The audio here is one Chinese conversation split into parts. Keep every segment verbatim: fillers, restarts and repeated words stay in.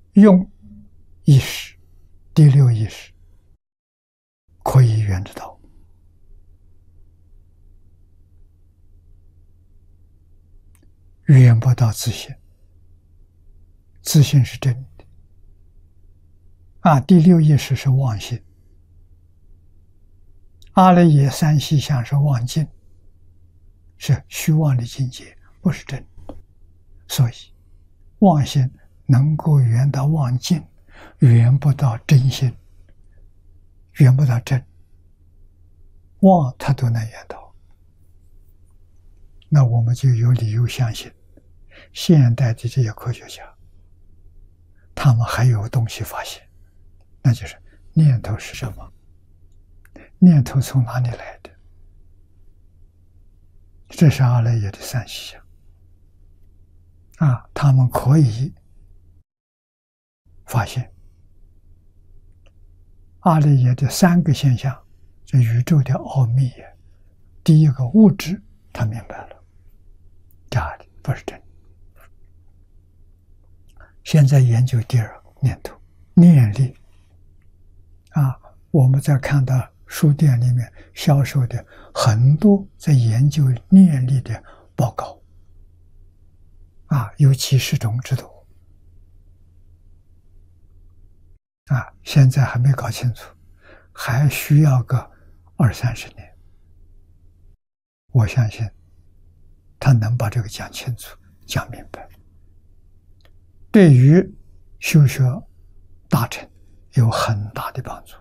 用意识，第六意识可以圆得到。圆不到自信，自信是真的啊。第六意识是妄心，阿赖耶三细相是妄境，是虚妄的境界，不是真的。所以妄心能够圆到妄境，圆不到真心，圆不到真。妄他都能圆到，那我们就有理由相信现代的这些科学家，他们还有东西发现，那就是念头是什么，念头从哪里来的，这是阿赖耶的三细相啊，他们可以发现阿赖耶的三个现象，这宇宙的奥秘。第一个物质他明白了，假的不是真的。现在研究第二个念头，念力啊，我们在看到书店里面销售的很多在研究念力的报告啊，有几十种之多啊，现在还没搞清楚，还需要个二三十年。我相信他能把这个讲清楚、讲明白，对于修学大乘有很大的帮助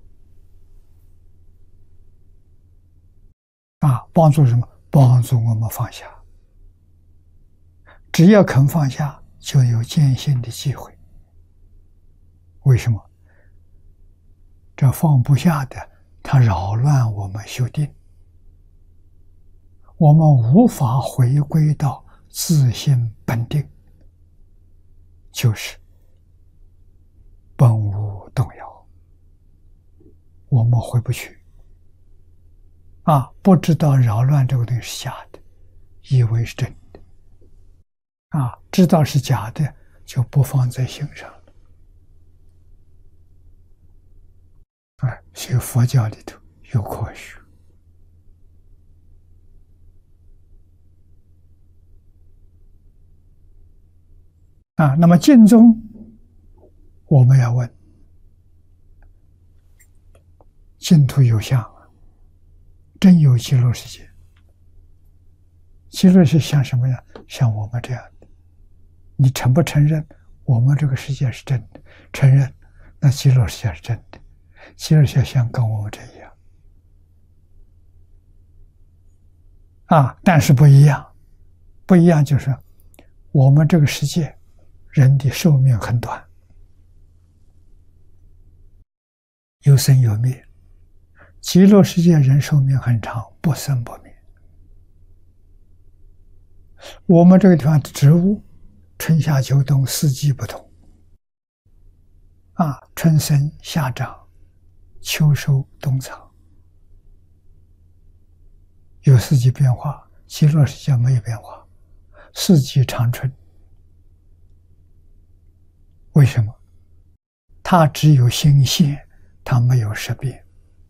啊！帮助什么？帮助我们放下。只要肯放下，就有见性的机会。为什么？这放不下的，它扰乱我们修定，我们无法回归到自性本定，就是本无动摇，我们回不去啊！不知道扰乱这个东西是假的，以为是真的啊！知道是假的，就不放在心上了。哎，学佛教里头有科学啊。那么净宗，我们要问：净土有相啊，真有极乐世界？极乐是像什么呀？像我们这样的。你承不承认我们这个世界是真的？承认，那极乐世界是真的。极乐世界像跟我们这样啊，但是不一样，不一样就是我们这个世界人的寿命很短，有生有灭。极乐世界人寿命很长，不生不灭。我们这个地方的植物，春夏秋冬四季不同啊，春生夏长，秋收冬藏，有四季变化。极乐世界没有变化，四季长春。为什么？它只有心现，它没有识变。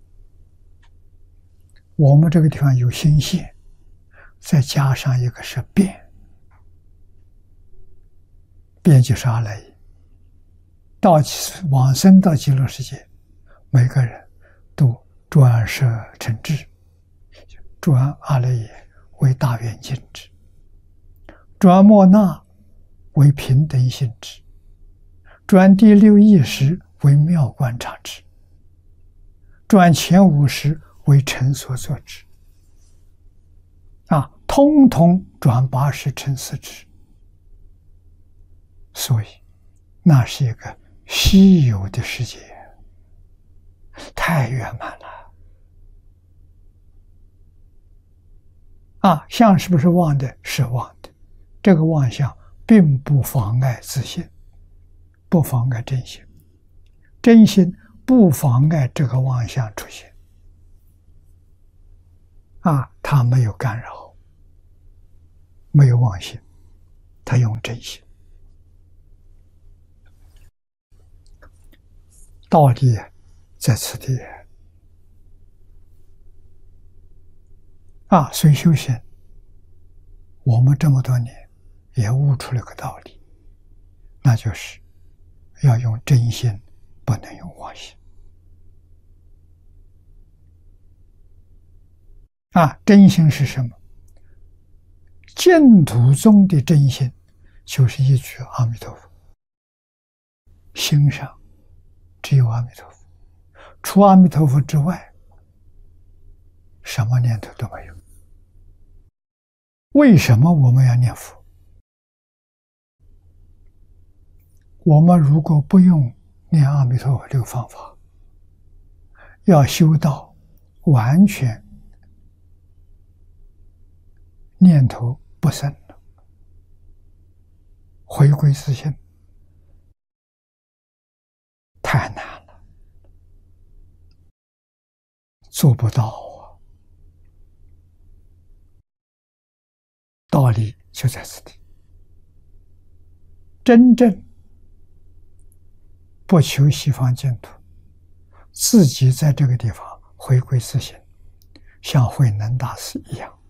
我们这个地方有心现，再加上一个是变，变就是阿赖耶。到往生到极乐世界，每个人都转摄成智，转阿赖耶为大圆镜智，转莫那为平等性智，转第六意识为妙观察智，转前五识为成所作智啊，通通转八识成四智。所以那是一个稀有的世界，太圆满了啊！相是不是妄的？是妄的。这个妄相并不妨碍自性，不妨碍真心，真心不妨碍这个妄相出现啊！它没有干扰，没有妄心，它用真心。 道理在此地啊！所以修行，我们这么多年也悟出了个道理，那就是要用真心，不能用妄心啊！真心是什么？净土中的真心就是一句阿弥陀佛，心上只有阿弥陀佛，除阿弥陀佛之外，什么念头都没有。为什么我们要念佛？我们如果不用念阿弥陀佛这个方法，要修到完全念头不生了，回归自性，太难了，做不到啊！道理就在此地，真正不求西方净土，自己在这个地方回归自性，像慧能大师一样，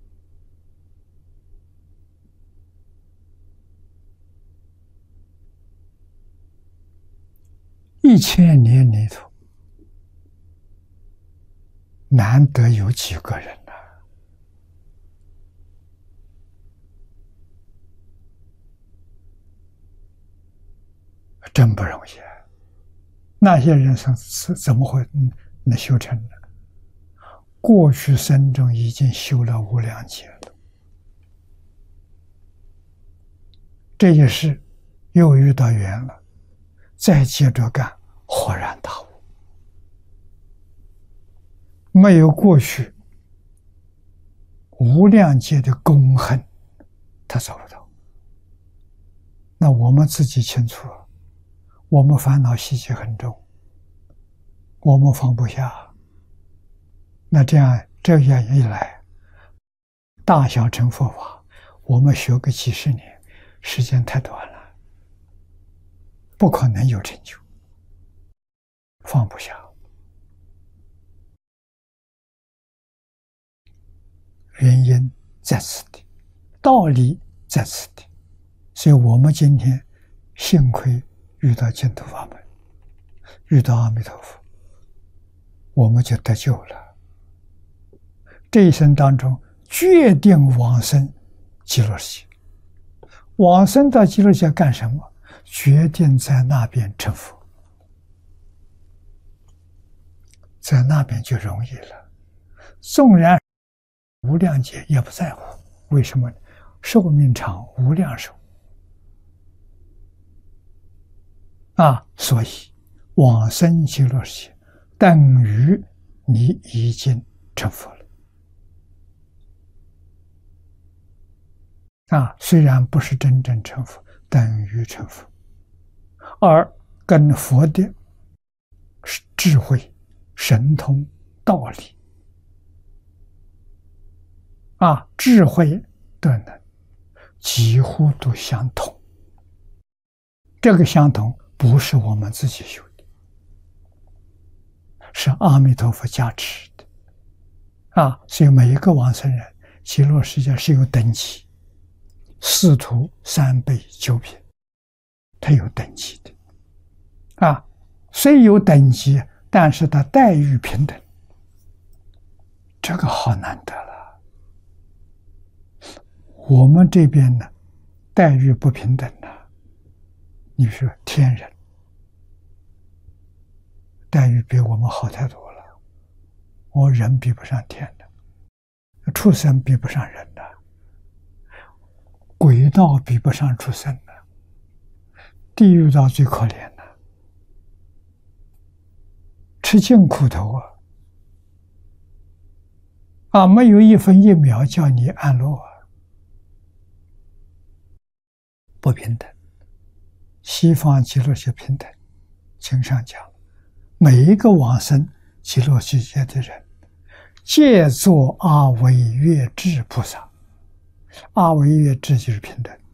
一千年里头，难得有几个人呢、啊？真不容易啊！那些人是怎么会能修成呢？过去生中已经修了无量劫了，这一世又遇到缘了，再接着干，豁然大悟。没有过去无量劫的功恨，他做不到。那我们自己清楚，我们烦恼习气很重，我们放不下。那这样这样一来，大小乘佛法，我们学个几十年，时间太短了，不可能有成就，放不下。原因在此地，道理在此地，所以我们今天幸亏遇到净土法门，遇到阿弥陀佛，我们就得救了。这一生当中决定往生极乐世界，往生到极乐世界干什么？决定在那边成佛，在那边就容易了。纵然无量劫也不在乎，为什么？寿命长，无量寿啊！所以往生极乐世界等于你已经成佛了啊！虽然不是真正成佛，等于成佛，而跟佛的智慧、神通、道理啊，智慧的呢，几乎都相同。这个相同不是我们自己修的，是阿弥陀佛加持的啊！所以每一个往生人，极乐世界是有等级，四土三辈九品，它有等级的啊。虽有等级，但是它待遇平等，这个好难得了。我们这边呢，待遇不平等呢、啊。你说天人待遇比我们好太多了，我人比不上天的，畜生比不上人的，鬼道比不上畜生的，地狱道最可怜的，吃尽苦头啊！啊，没有一分一秒叫你安乐啊！不平等，西方极乐世界平等。经上讲，每一个往生极乐世界的人，皆作阿惟越致菩萨。阿惟越致就是平等。